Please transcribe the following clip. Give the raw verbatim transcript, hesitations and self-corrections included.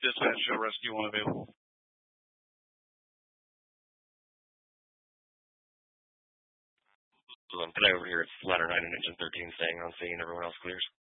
Dispatch, show rescue one available. Today over here, it's ladder nine and engine thirteen staying on scene. Everyone else clears.